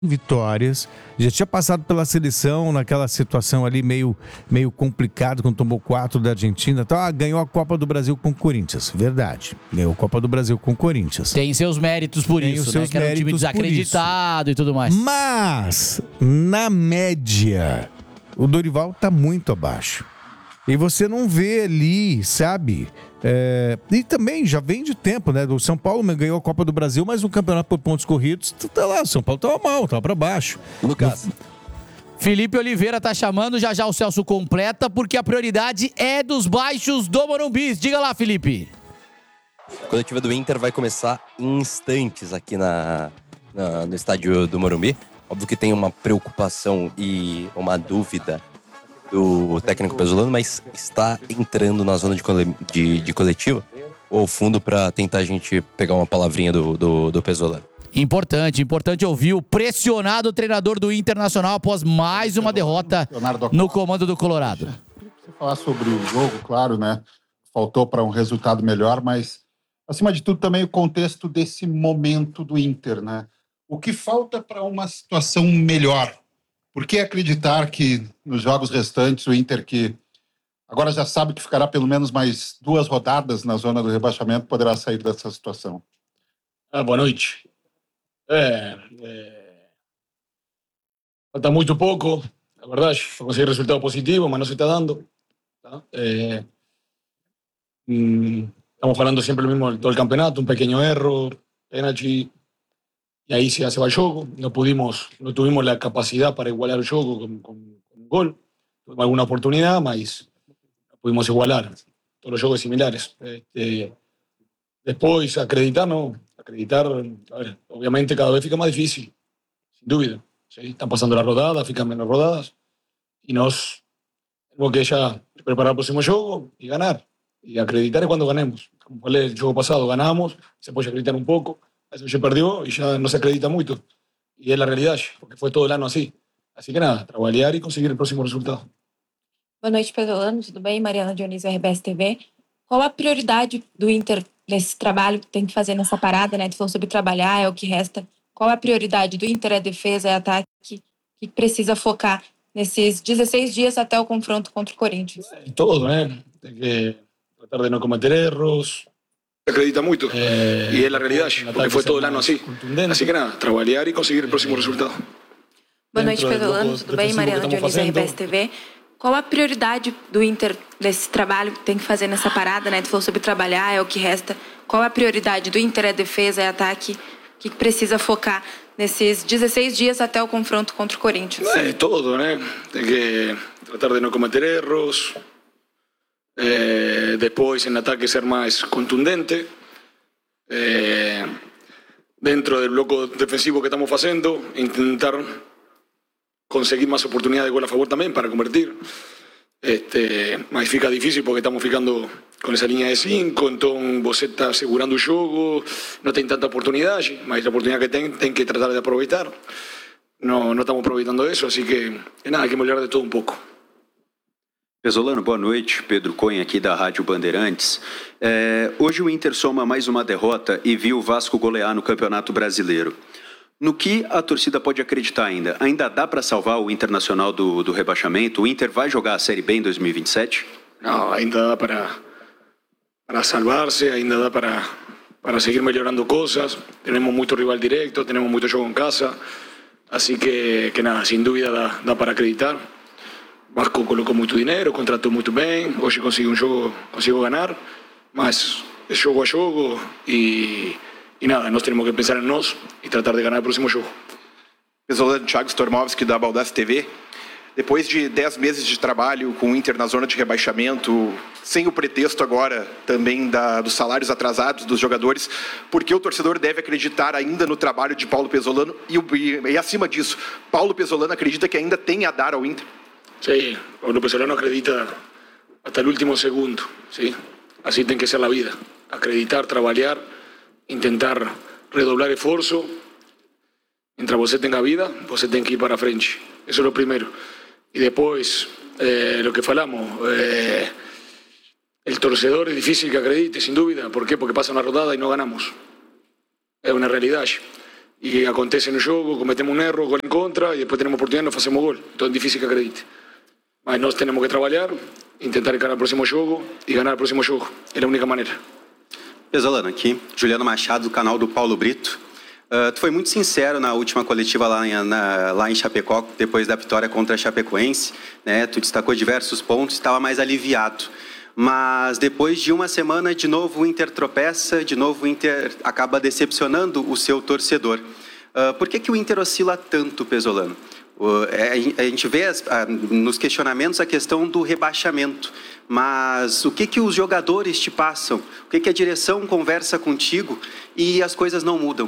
vitórias, já tinha passado pela seleção naquela situação ali meio complicado, quando tomou 4 da Argentina, então, ganhou a Copa do Brasil com o Corinthians, verdade, ganhou a Copa do Brasil com o Corinthians. Tem seus méritos por isso, né? Que era um time desacreditado e tudo mais. Mas, na média, o Dorival tá muito abaixo. E você não vê ali, sabe? E também já vem de tempo, né? O São Paulo ganhou a Copa do Brasil, mas no campeonato por pontos corridos, tá lá, o São Paulo tava mal, tava pra baixo. Lucas. Felipe Oliveira tá chamando, já o Celso completa, porque a prioridade é dos baixos do Morumbi. Diga lá, Felipe. A coletiva do Inter vai começar em instantes aqui no estádio do Morumbi. Óbvio que tem uma preocupação e uma dúvida do técnico Pesolano, mas está entrando na zona de coletiva ou fundo para tentar a gente pegar uma palavrinha do Pesolano. Importante ouvir o pressionado treinador do Internacional após mais uma derrota no comando do Colorado. Você falar sobre o jogo, claro, né? Faltou para um resultado melhor, mas acima de tudo também o contexto desse momento do Inter, né? O que falta para uma situação melhor? Por que acreditar que nos jogos restantes o Inter, que agora já sabe que ficará pelo menos mais 2 rodadas na zona do rebaixamento, poderá sair dessa situação? Boa noite. Falta muito pouco, na verdade, para conseguir resultado positivo, mas não se está dando. ¿Tá? Estamos falando sempre o mesmo todo o campeonato, um pequeno erro, penalti. Y ahí se va el juego. No tuvimos la capacidad para igualar el juego con un gol. Tuvimos alguna oportunidad, mas no pudimos igualar. Todos los juegos similares. Después, acreditar, a ver, obviamente cada vez fica más difícil, sin duda. ¿Sí? Están pasando las rodadas, fican menos rodadas. Y nos tenemos que ya preparar el próximo juego y ganar. Y acreditar es cuando ganemos. Como fue el juego pasado, ganamos, se puede acreditar un poco. Eso se perdió y ya no se acredita mucho. Y es la realidad, porque foi todo o ano assim. Assim que nada, trabalhar e conseguir o próximo resultado. Boa noite, Pesolano. Tudo bem? Mariana Dionísio, RBS TV. Qual a prioridade do Inter nesse trabalho que tem que fazer nessa parada, né? Tu falou sobre trabalhar, é o que resta. Qual a prioridade do Inter? É defesa, é ataque? Que precisa focar nesses 16 dias até o confronto contra o Corinthians? Todo, né? Tem que tratar de não cometer erros. Acredita muito. E é a realidade, porque foi todo o ano assim. Assim que nada, trabalhar e conseguir o próximo resultado. Boa noite, Pesolano. Tudo bem? Mariana Dionísio, RBS TV. Qual a prioridade do Inter nesse trabalho que tem que fazer nessa parada, né? Tu falou sobre trabalhar, é o que resta. Qual a prioridade do Inter? É defesa, é ataque? Que precisa focar nesses 16 dias até o confronto contra o Corinthians? Todo, né? Tem que tratar de não cometer erros. Después en ataque ser más contundente, dentro del bloque defensivo que estamos haciendo, intentar conseguir más oportunidades de gol a favor también para convertir. Mas fica difícil porque estamos ficando con esa línea de 5, entonces vos está asegurando el juego, no tiene tanta oportunidad, mas la oportunidad que ten que tratar de aprovechar. No estamos aproveitando eso, así que nada, hay que melhorar de todo un poco. Pesolano, boa noite. Pedro Cunha aqui da Rádio Bandeirantes. Hoje o Inter soma mais uma derrota e viu o Vasco golear no Campeonato Brasileiro. No que a torcida pode acreditar ainda? Ainda dá para salvar o Internacional do rebaixamento? O Inter vai jogar a Série B em 2027? Não, ainda dá para salvar-se, ainda dá para seguir melhorando coisas. Temos muito rival direto, temos muito jogo em casa. Assim que nada, sem dúvida dá para acreditar. Vasco colocou muito dinheiro, contratou muito bem, hoje consigo ganhar, mas é jogo a jogo e nada, nós temos que pensar em nós e tratar de ganhar o próximo jogo. Pesolano, Thiago Stormovski da Baldaço TV. Depois de 10 meses de trabalho com o Inter na zona de rebaixamento, sem o pretexto agora também dos salários atrasados dos jogadores, por que o torcedor deve acreditar ainda no trabalho de Paulo Pesolano e acima disso, Paulo Pesolano acredita que ainda tem a dar ao Inter? Sí, Paulo Pesolano acredita hasta el último segundo, ¿sí? Así tiene que ser la vida, acreditar, trabalhar, intentar redoblar esforço. Mientras você tenga vida, você tem que ir para frente, eso es lo primero. Y después, lo que falamos, el torcedor es difícil que acredite, sin duda. ¿Por qué? Porque pasa una rodada y no ganamos. Es una realidad. y acontece en el juego, cometemos un error, gol en contra, y después tenemos oportunidad y no hacemos gol. Entonces es difícil que acredite. Mas nós tenemos que trabalhar, intentar encarar o próximo jogo e ganhar o próximo jogo. É a única maneira. Pesolano, aqui, Juliano Machado, do canal do Paulo Brito. Tu foi muito sincero na última coletiva lá em Chapecó, depois da vitória contra a Chapecoense, né? Tu destacou diversos pontos, estava mais aliviado. Mas depois de uma semana, de novo o Inter tropeça, de novo o Inter acaba decepcionando o seu torcedor. Por que o Inter oscila tanto, Pesolano? A gente vê nos questionamentos a questão do rebaixamento, mas o que os jogadores te passam? O que a direção conversa contigo e as coisas não mudam?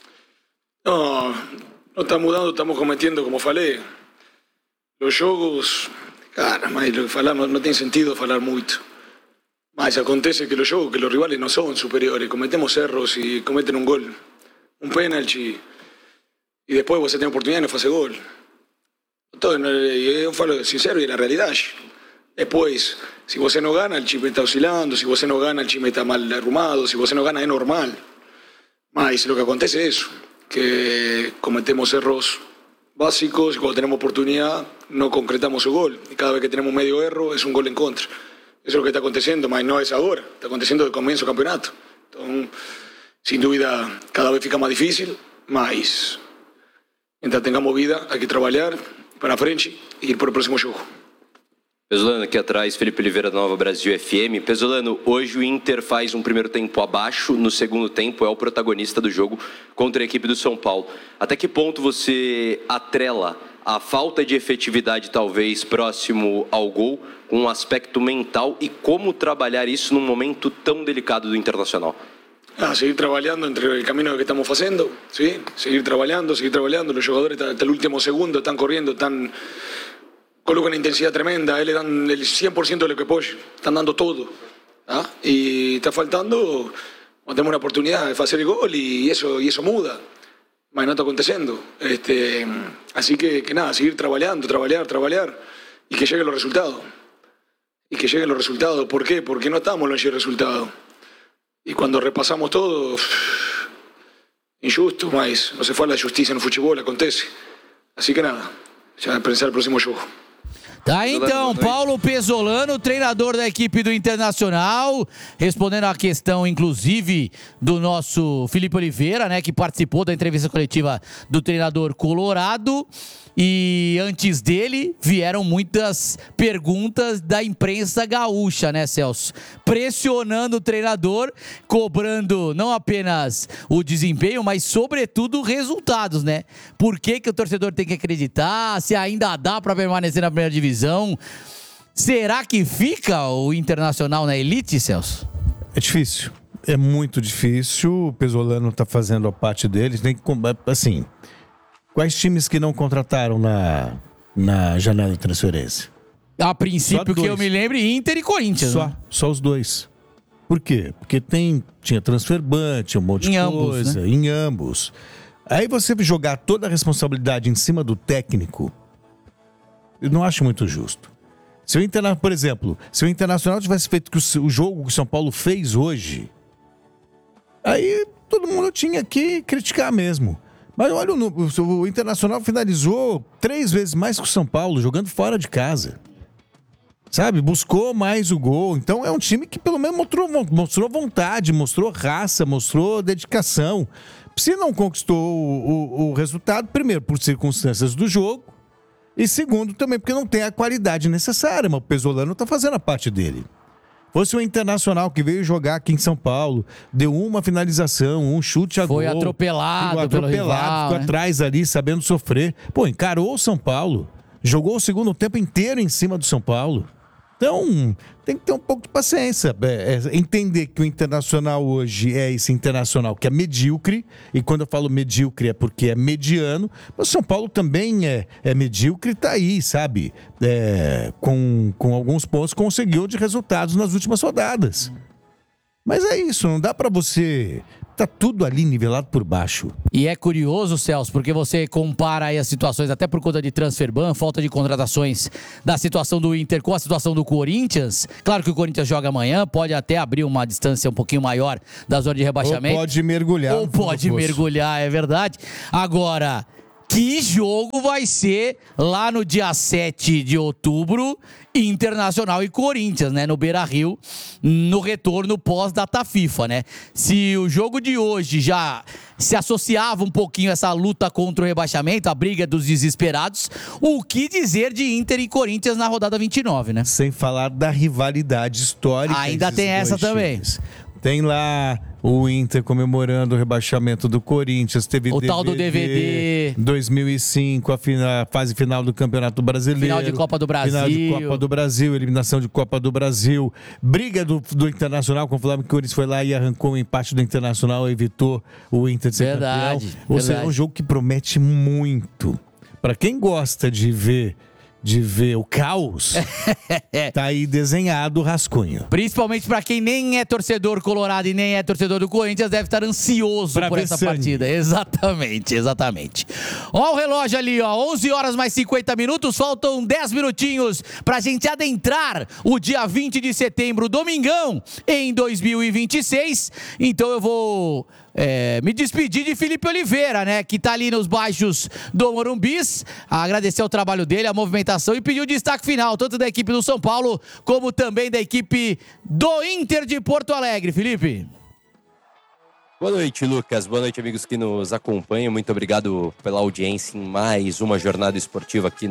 Não está mudando, estamos cometendo, como falei, os jogos, cara, mas falar não tem sentido falar muito. Mas acontece que los jogos, que los rivales no son superiores, cometemos erros y cometen un gol, un penalti, y después você tem oportunidad y no hace gol. Todo, eu falo sincero y la realidad. Después, si você no gana, el time está oscilando, si você no gana, el time está mal arrumado, si você no gana, es normal. Mas lo que acontece es eso, que cometemos errores básicos y cuando tenemos oportunidad no concretamos el gol. Y cada vez que tenemos medio error es un gol en contra. Eso es lo que está aconteciendo, mas no es ahora, está aconteciendo desde el comienzo del campeonato. Entonces, sin duda, cada vez fica más difícil, mas mientras tengamos vida, hay que trabalhar para frente e ir para o próximo jogo. Pesolano, aqui atrás, Felipe Oliveira da Nova Brasil FM. Pesolano, hoje o Inter faz um primeiro tempo abaixo, no segundo tempo é o protagonista do jogo contra a equipe do São Paulo. Até que ponto você atrela a falta de efetividade, talvez, próximo ao gol, com um aspecto mental e como trabalhar isso num momento tão delicado do Internacional? Seguir trabajando entre el camino que estamos haciendo, ¿sí? Seguir trabajando, los jugadores hasta el último segundo están corriendo, colocan una intensidad tremenda, le dan el 100% de lo que pueden, están dando todo, ¿ah? Y está faltando, cuando tenemos una oportunidad de hacer el gol y eso muda, mas no está aconteciendo. Así que nada, seguir trabajando, trabajar y que lleguen los resultados. ¿Por qué? Porque no estamos en el resultado. Y cuando repasamos todo, injusto, mas no se fala de justiça no futebol, acontece. Assim que nada, já pensar no próximo jogo. Tá, então, Paulo Pesolano, treinador da equipe do Internacional, respondendo a questão, inclusive, do nosso Felipe Oliveira, né, que participou da entrevista coletiva do treinador colorado. E antes dele, vieram muitas perguntas da imprensa gaúcha, né, Celso? Pressionando o treinador, cobrando não apenas o desempenho, mas, sobretudo, resultados, né? Por que o torcedor tem que acreditar? Se ainda dá para permanecer na primeira divisão? Será que fica o Internacional na elite, Celso? É difícil. É muito difícil. O Pesolano está fazendo a parte dele. Tem que, assim... Quais times que não contrataram na janela de transferência? A princípio, que eu me lembro, Inter e Corinthians. Só os dois. Por quê? Porque tinha transferbante, um monte de coisa. Né? Em ambos. Aí você jogar toda a responsabilidade em cima do técnico, eu não acho muito justo. Por exemplo, se o Internacional tivesse feito o jogo que o São Paulo fez hoje, aí todo mundo tinha que criticar mesmo. Mas olha, o Internacional finalizou 3 vezes mais que o São Paulo, jogando fora de casa. Sabe? Buscou mais o gol. Então é um time que pelo menos mostrou vontade, mostrou raça, mostrou dedicação. Se não conquistou o resultado, primeiro, por circunstâncias do jogo. E segundo, também porque não tem a qualidade necessária. Mas o Pesolano está fazendo a parte dele. Fosse o Internacional que veio jogar aqui em São Paulo, deu uma finalização, um chute a gol. Foi atropelado pelo rival, ficou atrás ali, sabendo sofrer. Pô, encarou o São Paulo. Jogou o segundo tempo inteiro em cima do São Paulo. Então, tem que ter um pouco de paciência. Entender que o Internacional hoje é esse Internacional que é medíocre. E quando eu falo medíocre é porque é mediano. Mas o São Paulo também é medíocre e tá aí, sabe? Com alguns pontos conseguiu de resultados nas últimas rodadas. Mas é isso, não dá pra você... Tá tudo ali nivelado por baixo. E é curioso, Celso, porque você compara aí as situações, até por conta de transfer ban, falta de contratações da situação do Inter com a situação do Corinthians. Claro que o Corinthians joga amanhã, pode até abrir uma distância um pouquinho maior da zona de rebaixamento. Ou pode mergulhar. Ou pode mergulhar, é verdade. Agora... Que jogo vai ser lá no dia 7 de outubro, Internacional e Corinthians, né? No Beira-Rio, no retorno pós-data FIFA, né? Se o jogo de hoje já se associava um pouquinho a essa luta contra o rebaixamento, a briga dos desesperados, o que dizer de Inter e Corinthians na rodada 29, né? Sem falar da rivalidade histórica. Ainda tem essa também. Tem lá o Inter comemorando o rebaixamento do Corinthians. Teve o DVD, tal do DVD. 2005, a fase final do Campeonato Brasileiro. Final de Copa do Brasil. Final de Copa do Brasil, eliminação de Copa do Brasil. Briga do Internacional, como falava que o Corinthians foi lá e arrancou o empate do Internacional, evitou o Inter de ser campeão. Ou seja, é um jogo que promete muito. Para quem gosta de ver o caos, tá aí desenhado o rascunho. Principalmente pra quem nem é torcedor colorado e nem é torcedor do Corinthians, deve estar ansioso por essa partida. Exatamente. Ó o relógio ali, ó, 11 horas mais 50 minutos, faltam 10 minutinhos pra gente adentrar o dia 20 de setembro, domingão, em 2026. Então eu vou... me despedir de Felipe Oliveira, né? Que tá ali nos baixos do Morumbis. Agradecer o trabalho dele, a movimentação e pedir o destaque final, tanto da equipe do São Paulo, como também da equipe do Inter de Porto Alegre. Felipe. Boa noite, Lucas. Boa noite, amigos que nos acompanham. Muito obrigado pela audiência em mais uma jornada esportiva aqui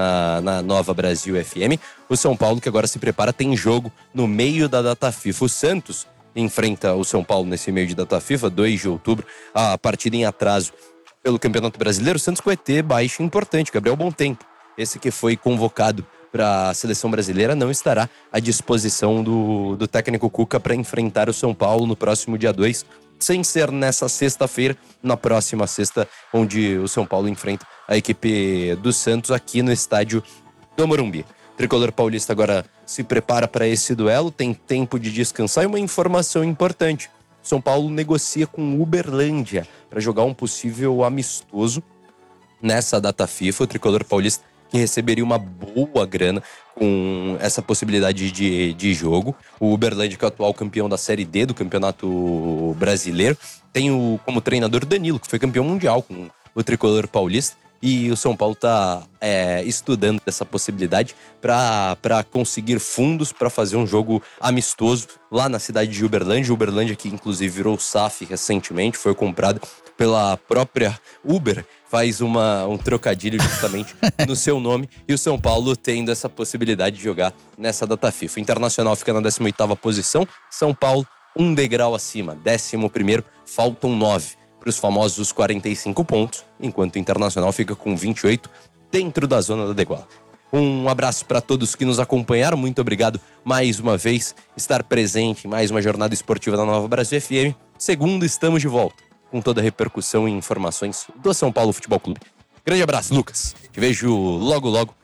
na Nova Brasil FM. O São Paulo, que agora se prepara, tem jogo no meio da data FIFA. O Santos enfrenta o São Paulo nesse meio de data FIFA, 2 de outubro, a partida em atraso pelo Campeonato Brasileiro. O Santos vai ter baixa importante, Gabriel Bontempo, esse que foi convocado para a seleção brasileira, não estará à disposição do técnico Cuca para enfrentar o São Paulo no próximo dia 2, sem ser nessa sexta-feira, na próxima sexta, onde o São Paulo enfrenta a equipe do Santos aqui no estádio do Morumbi. O tricolor paulista agora se prepara para esse duelo, tem tempo de descansar. E uma informação importante: São Paulo negocia com Uberlândia para jogar um possível amistoso nessa data FIFA. O tricolor paulista que receberia uma boa grana com essa possibilidade de jogo. O Uberlândia, que é o atual campeão da Série D do Campeonato Brasileiro, tem como treinador Danilo, que foi campeão mundial com o tricolor paulista. E o São Paulo está estudando essa possibilidade para conseguir fundos para fazer um jogo amistoso lá na cidade de Uberlândia. Uberlândia, que inclusive virou SAF recentemente, foi comprada pela própria Uber, faz um trocadilho justamente no seu nome. E o São Paulo tendo essa possibilidade de jogar nessa data FIFA. O Internacional fica na 18ª posição, São Paulo um degrau acima, 11º, faltam 9. Para os famosos 45 pontos, enquanto o Internacional fica com 28 dentro da zona da degola. Um abraço para todos que nos acompanharam, muito obrigado mais uma vez estar presente em mais uma jornada esportiva da Nova Brasil FM. Segunda, estamos de volta com toda a repercussão e informações do São Paulo Futebol Clube. Grande abraço, Lucas. Te vejo logo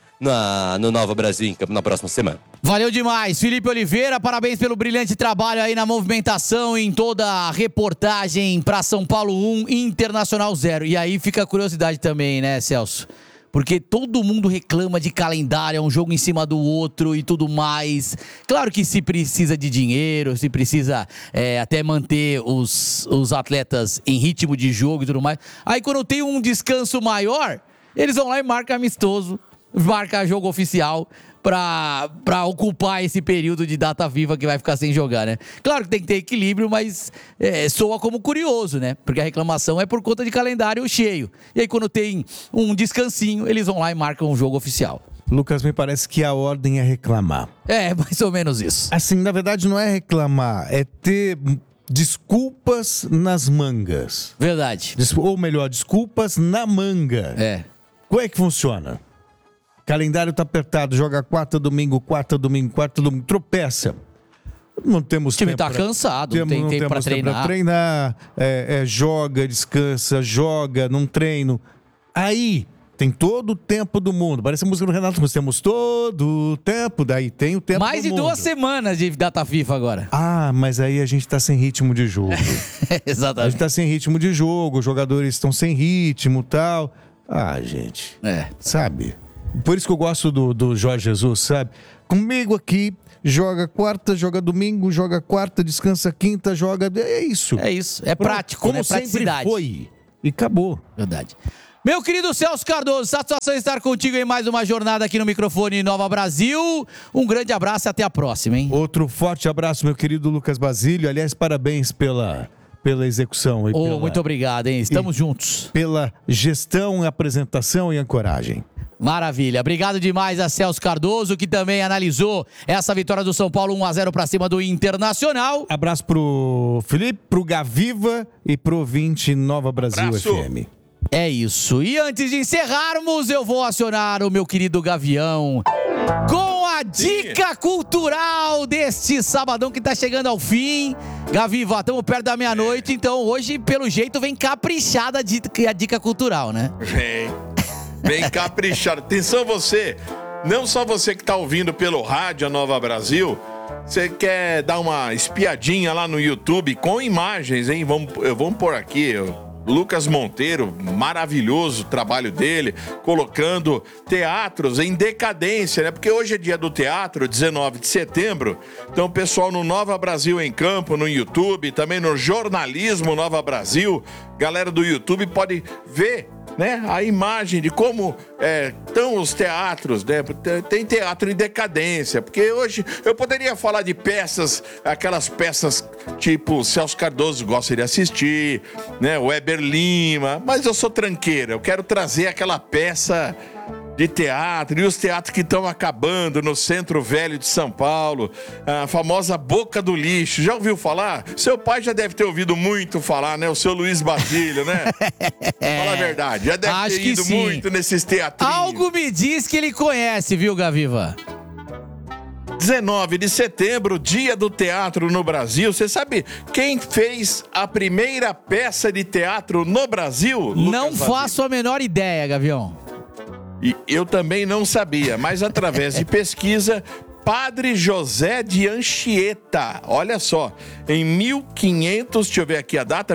no Nova Brasil em campo na próxima semana. Valeu demais, Felipe Oliveira, parabéns pelo brilhante trabalho aí na movimentação, em toda a reportagem para São Paulo 1, Internacional 0. E aí fica a curiosidade também, né, Celso? Porque todo mundo reclama de calendário, é um jogo em cima do outro e tudo mais. Claro que se precisa de dinheiro, se precisa até manter os atletas em ritmo de jogo e tudo mais. Aí quando tem um descanso maior, eles vão lá e marcam amistoso, marca jogo oficial pra ocupar esse período de data viva que vai ficar sem jogar, né? Claro que tem que ter equilíbrio, mas soa como curioso, né? Porque a reclamação é por conta de calendário cheio. E aí quando tem um descansinho, eles vão lá e marcam um jogo oficial. Lucas, me parece que a ordem é reclamar. É, mais ou menos isso. Assim, na verdade não é reclamar, é ter desculpas nas mangas. Verdade. Ou melhor, desculpas na manga. Como é que funciona? Calendário tá apertado, joga quarta, domingo, tropeça. Não temos tempo. O time tá cansado, não tem tempo pra treinar. Joga, descansa, joga, não treino. Aí tem todo o tempo do mundo. Parece a música do Renato, nós temos todo o tempo, daí tem o tempo Mais do de mundo. 2 semanas de data FIFA agora. Ah, mas aí a gente tá sem ritmo de jogo. A Exatamente. gente tá sem ritmo de jogo, os jogadores estão sem ritmo e tal. Ah, gente, sabe? Por isso que eu gosto do Jorge Jesus, sabe? Comigo aqui, joga quarta, joga domingo, joga quarta, descansa quinta, joga... É isso. É isso. É prático, Como né? sempre Praticidade. foi. E acabou. Verdade. Meu querido Celso Cardoso, satisfação estar contigo em mais uma jornada aqui no microfone Nova Brasil. Um grande abraço e até a próxima, hein? Outro forte abraço, meu querido Lucas Basílio. Aliás, parabéns pela execução. E Muito obrigado, hein? Estamos juntos. Pela gestão, apresentação e ancoragem. Maravilha. Obrigado demais a Celso Cardoso, que também analisou essa vitória do São Paulo 1-0 para cima do Internacional. Abraço pro Felipe, pro Gaviva e pro 20 Nova Brasil FM. É isso. E antes de encerrarmos, eu vou acionar o meu querido Gavião com a dica cultural deste sabadão que tá chegando ao fim. Gaviva, estamos perto da meia-noite, então hoje, pelo jeito, vem caprichada a dica cultural, né? Vem caprichado. Atenção você, não só você que tá ouvindo pelo rádio a Nova Brasil, você quer dar uma espiadinha lá no YouTube com imagens, hein? Vamos pôr aqui, Lucas Monteiro, maravilhoso trabalho dele, colocando teatros em decadência, né? Porque hoje é dia do teatro, 19 de setembro. Então o pessoal no Nova Brasil em Campo, no YouTube, também no Jornalismo Nova Brasil, galera do YouTube pode ver, né, a imagem de como estão os teatros, né? Tem teatro em decadência, porque hoje eu poderia falar de peças, aquelas peças tipo Celso Cardoso gosta de assistir, né, o Weber Lima, mas eu sou tranqueira, eu quero trazer aquela peça de teatro, e os teatros que estão acabando no Centro Velho de São Paulo, a famosa Boca do Lixo, já ouviu falar? Seu pai já deve ter ouvido muito falar, né? O seu Luiz Basílio, né? Fala a verdade, já deve ter ido muito nesses teatrinhos. Algo me diz que ele conhece, viu, Gaviva? 19 de setembro, dia do teatro no Brasil. Você sabe quem fez a primeira peça de teatro no Brasil? Não faço a menor ideia, Gavião. E eu também não sabia, mas através de pesquisa, Padre José de Anchieta, olha só, em 1500, deixa eu ver aqui a data,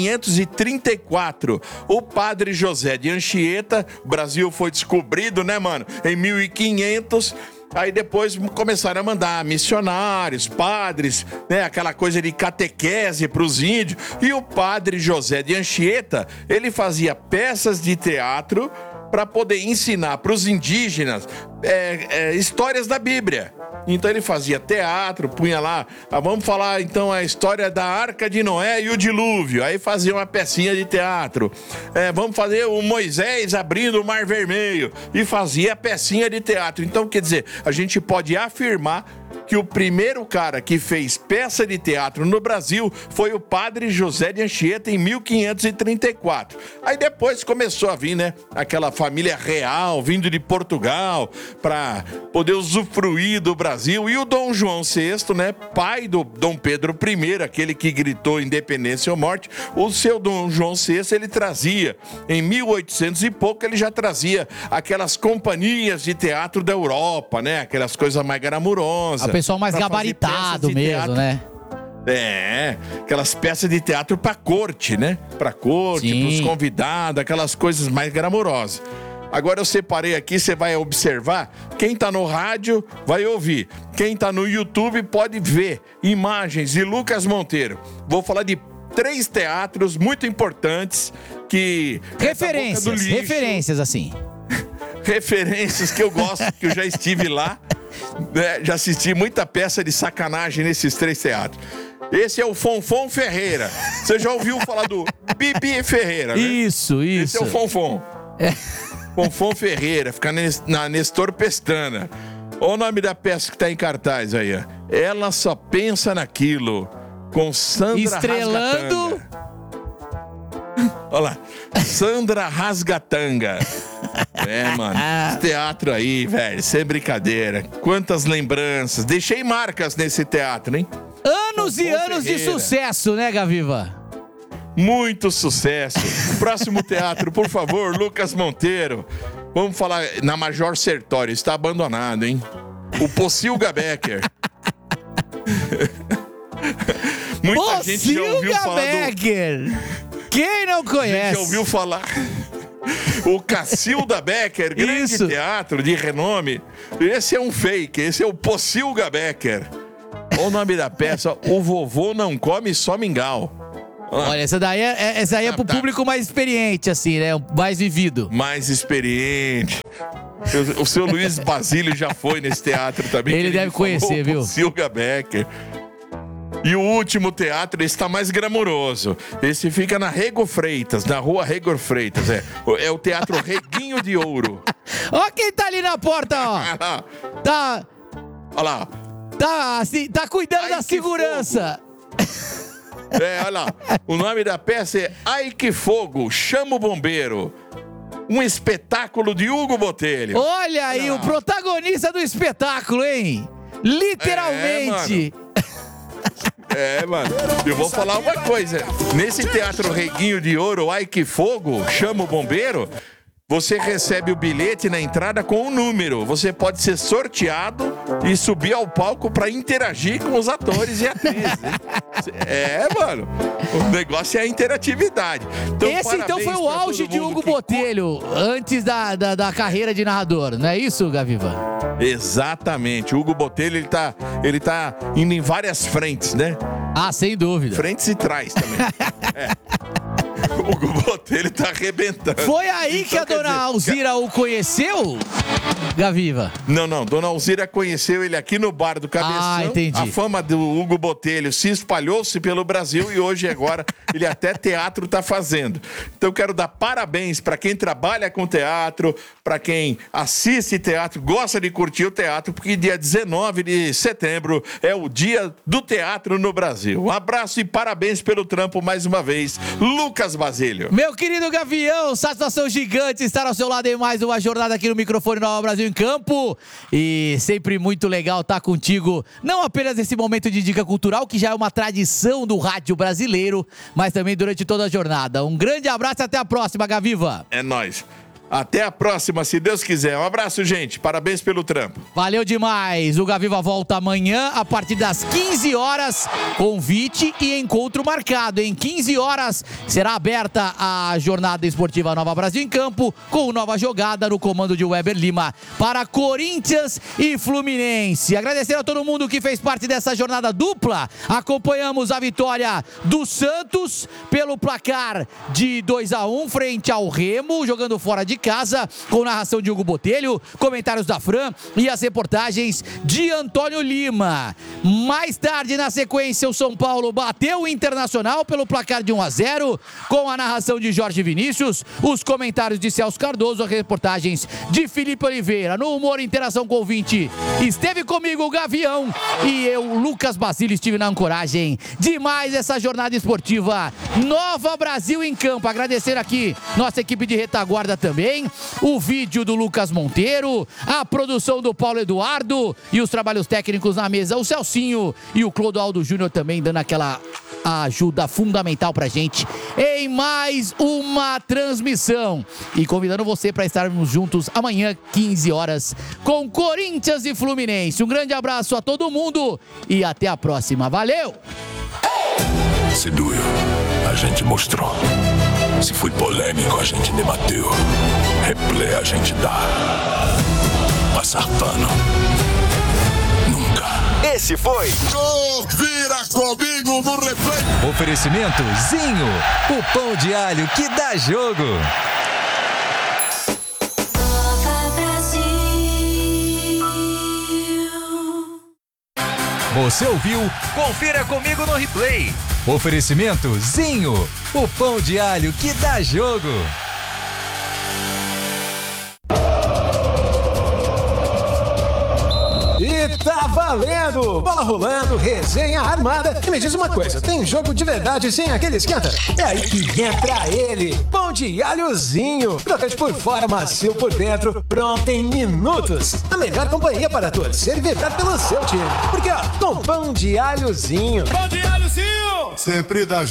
1534, o Padre José de Anchieta, o Brasil foi descobrido, né, mano, em 1500. Aí depois começaram a mandar missionários, padres, né, aquela coisa de catequese para os índios. E o Padre José de Anchieta, ele fazia peças de teatro para poder ensinar para os indígenas histórias da Bíblia. Então ele fazia teatro, punha lá, vamos falar então a história da Arca de Noé e o dilúvio, aí fazia uma pecinha de teatro. Vamos fazer o Moisés abrindo o Mar Vermelho, e fazia a pecinha de teatro. Então, quer dizer, a gente pode afirmar que o primeiro cara que fez peça de teatro no Brasil foi o Padre José de Anchieta em 1534. Aí depois começou a vir, né, aquela família real vindo de Portugal para poder usufruir do Brasil. E o Dom João VI, né, pai do Dom Pedro I, aquele que gritou independência ou morte, o seu Dom João VI, ele trazia, em 1800 e pouco, ele já trazia aquelas companhias de teatro da Europa, né, aquelas coisas mais glamurosas. O pessoal mais gabaritado mesmo, né? Aquelas peças de teatro pra corte, né? Pra corte, pros convidados, aquelas coisas mais glamurosas. Agora eu separei aqui, você vai observar. Quem tá no rádio vai ouvir. Quem tá no YouTube pode ver imagens de Lucas Monteiro. Vou falar de 3 teatros muito importantes que... Referências assim. Referências que eu gosto, que eu já estive lá, né? Já assisti muita peça de sacanagem nesses 3 teatros. Esse é o Fonfon Ferreira. Você já ouviu falar do Bibi Ferreira, né? Isso. Esse é o Fonfon. Fonfon Ferreira, fica na Nestor Pestana. Olha o nome da peça que tá em cartaz aí, ó. Ela Só Pensa Naquilo, com Sandra estrelando... Rasgatanga. Olha lá, Sandra Rasgatanga. Mano, esse teatro aí, velho, sem brincadeira. Quantas lembranças. Deixei marcas nesse teatro, hein? Anos e anos de sucesso, né, Gaviva? Muito sucesso. Próximo teatro, por favor, Lucas Monteiro. Vamos falar na Major Sertório. Está abandonado, hein? O Pocilga Becker. Muita gente já ouviu falar Becker. Quem não conhece? Já ouviu falar... O Cacilda Becker, grande teatro de renome. Esse é um fake, esse é o Pocilga Becker. Olha o nome da peça, O Vovô Não Come Só Mingau. Olha, essa daí é pro público mais experiente, assim, né? Mais vivido. Mais experiente. O seu Luiz Basílio já foi nesse teatro também. Ele deve conhecer, viu? Pocilga Becker. E o último teatro está mais glamouroso. Esse fica na Rego Freitas, na rua Rego Freitas. É o Teatro Reguinho de Ouro. Ó quem tá ali na porta, ó. Tá... Olha lá. Tá, assim, tá cuidando da segurança. Olha lá. O nome da peça é Ai Que Fogo, Chama o Bombeiro. Um espetáculo de Hugo Botelho. Olha aí, o protagonista do espetáculo, hein? Literalmente. Mano, eu vou falar uma coisa. Nesse Teatro Reguinho de Ouro, Ai Que Fogo, Chama o Bombeiro, você recebe o bilhete na entrada com um número. Você pode ser sorteado e subir ao palco para interagir com os atores e atrizes. Mano, o negócio é a interatividade. Então, esse então foi o auge de Hugo Botelho antes da carreira de narrador, não é isso, Gaviva? Exatamente. O Hugo Botelho, ele tá indo em várias frentes, né? Ah, sem dúvida. Frentes e trás também. O Hugo Botelho tá arrebentando. Foi aí que a dona Alzira o conheceu, Gaviva? Não. Dona Alzira conheceu ele aqui no bar do Cabeção. Ah, entendi. A fama do Hugo Botelho se espalhou-se pelo Brasil e hoje, agora, ele até teatro tá fazendo. Então, eu quero dar parabéns para quem trabalha com teatro, para quem assiste teatro, gosta de curtir o teatro, porque dia 19 de setembro é o dia do teatro no Brasil. Um abraço e parabéns pelo trampo mais uma vez, Lucas Basílio. Meu querido Gavião, satisfação gigante estar ao seu lado em mais uma jornada aqui no microfone Nova Brasil em Campo. E sempre muito legal estar contigo, não apenas nesse momento de dica cultural, que já é uma tradição do rádio brasileiro, mas também durante toda a jornada. Um grande abraço e até a próxima, Gaviva. É nóis. Até a próxima, se Deus quiser. Um abraço, gente. Parabéns pelo trampo. Valeu demais. O Gaviva volta amanhã a partir das 15 horas. Convite e encontro marcado. Em 15 horas será aberta a jornada esportiva Nova Brasil em Campo, com nova jogada no comando de Weber Lima para Corinthians e Fluminense. Agradecer a todo mundo que fez parte dessa jornada dupla. Acompanhamos a vitória do Santos pelo placar de 2-1 frente ao Remo, jogando fora de casa, com narração de Hugo Botelho, comentários da Fran e as reportagens de Antônio Lima. Mais tarde, na sequência, o São Paulo bateu o Internacional pelo placar de 1-0, com a narração de Jorge Vinícius, os comentários de Celso Cardoso, as reportagens de Felipe Oliveira. No Humor e Interação com o ouvinte, esteve comigo o Gavião e eu, Lucas Basílio, estive na ancoragem de mais essa jornada esportiva Nova Brasil em Campo. Agradecer aqui nossa equipe de retaguarda também, o vídeo do Lucas Monteiro, a produção do Paulo Eduardo e os trabalhos técnicos na mesa, o Celcinho e o Clodoaldo Júnior também dando aquela ajuda fundamental pra gente em mais uma transmissão. E convidando você para estarmos juntos amanhã, 15 horas, com Corinthians e Fluminense. Um grande abraço a todo mundo e até a próxima. Valeu! Se doeu, a gente mostrou. Se foi polêmico, a gente debateu. Replay a gente dá. Passar pano. Nunca. Esse foi Vira comigo no replay. Oferecimento Zinho, o pão de alho que dá jogo. Você ouviu? Confira comigo no replay. Oferecimento Zinho, o pão de alho que dá jogo. E tá valendo! Bola rolando, resenha armada. E me diz uma coisa, tem jogo de verdade sem aquele esquenta? É aí que entra ele, pão de alhozinho. Crocante por fora, macio por dentro, pronto em minutos. A melhor companhia para torcer e vibrar pelo seu time. Porque ó, com pão de alhozinho. Pão de alhozinho! Sempre dá